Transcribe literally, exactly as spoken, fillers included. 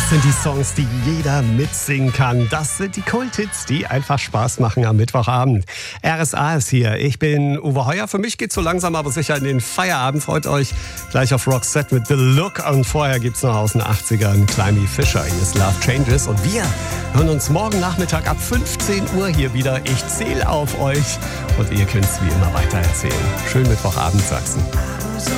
sind die Songs, die jeder mitsingen kann. Das sind die Kulthits, die einfach Spaß machen am Mittwochabend. R S A ist hier. Ich bin Uwe Heuer. Für mich geht's so langsam aber sicher in den Feierabend. Freut euch gleich auf Roxette mit The Look. Und vorher gibt's noch aus den achtzigern Climby Fisher. Hier ist Love Changes. Und wir hören uns morgen Nachmittag ab fünfzehn Uhr hier wieder. Ich zähle auf euch. Und ihr könnt's wie immer weitererzählen. Schönen Mittwochabend, Sachsen.